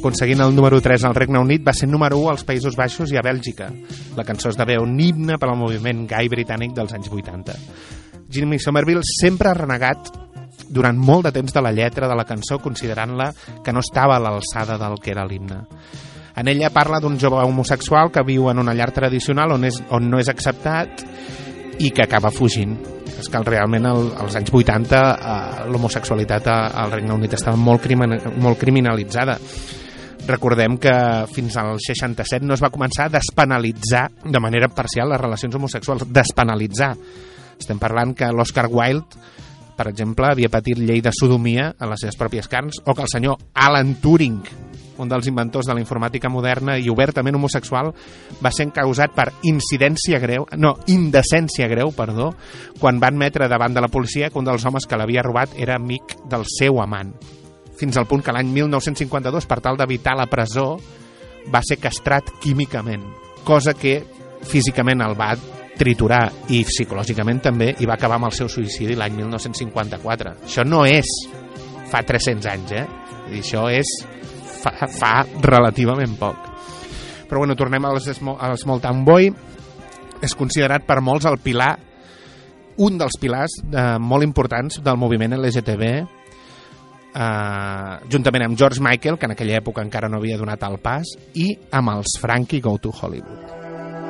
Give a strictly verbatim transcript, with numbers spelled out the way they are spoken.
aconseguint el número tres al Regne Unit, va ser número u als Països Baixos i a Bèlgica. La cançó esdevé un himne per al moviment gai britànic dels anys vuitanta. Jimmy Somerville sempre ha renegat durant molt de temps de la lletra de la cançó, considerant-la que no estava a l'alçada del que era l'himne. En ella parla d'un jove homosexual que viu en una llar tradicional on, és, on no és acceptat i que acaba fugint. És que realment el, als anys vuitanta eh, l'homosexualitat al Regne Unit estava molt, crimin, molt criminalitzada. Recordem que fins al seixanta-set no es va començar a despenalitzar de manera parcial les relacions homosexuals. Despenalitzar. Estem parlant que l'Oscar Wilde, per exemple, havia patit llei de sodomia a les seves pròpies carns, o que el senyor Alan Turing, un dels inventors de la informàtica moderna i obertament homosexual, va ser encausat per incidència greu, no, indecència greu, perdó, quan va admetre davant de la policia que un dels homes que l'havia robat era amic del seu amant. Fins al punt que l'any mil nou-cents cinquanta-dos, per tal d'evitar la presó, va ser castrat químicament, cosa que físicament el va triturar i psicològicament també, i va acabar amb el seu suïcidi l'any mil nou-cents cinquanta-quatre. Això no és fa tres-cents anys, eh? I això és fa, fa relativament poc. Però bueno, tornem als, als Small Town Boy. És considerat per molts el pilar, un dels pilars eh, molt importants del moviment L G T B, eh, juntament amb George Michael, que en aquella època encara no havia donat el pas, i amb els Frankie Go to Hollywood.